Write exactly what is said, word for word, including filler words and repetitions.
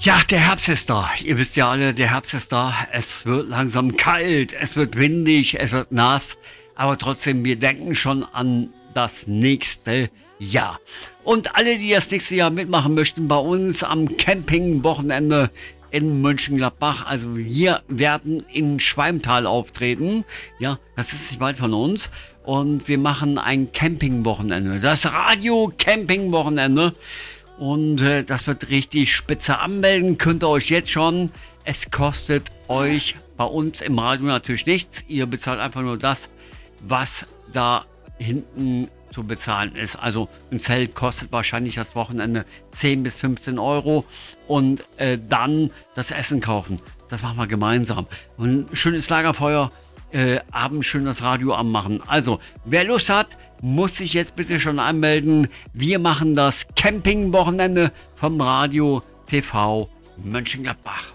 Ja, der Herbst ist da. Ihr wisst ja alle, der Herbst ist da. Es wird langsam kalt, es wird windig, es wird nass. Aber trotzdem, wir denken schon an das nächste Jahr. Und alle, die das nächste Jahr mitmachen möchten, bei uns am Campingwochenende in Mönchengladbach. Also wir werden in Schwalmtal auftreten. Ja, das ist nicht weit von uns. Und wir machen ein Campingwochenende. Das Radio-Campingwochenende. Und äh, das wird richtig spitze. Anmelden könnt ihr euch jetzt schon. Es kostet euch bei uns im Radio natürlich nichts. Ihr bezahlt einfach nur das, was da hinten zu bezahlen ist. Also ein Zelt kostet wahrscheinlich das Wochenende zehn bis fünfzehn Euro. Und äh, dann das Essen kaufen. Das machen wir gemeinsam. Und ein schönes Lagerfeuer. Äh, abends schön das Radio anmachen. Also, wer Lust hat, muss sich jetzt bitte schon anmelden. Wir machen das Campingwochenende vom Radio T V Mönchengladbach.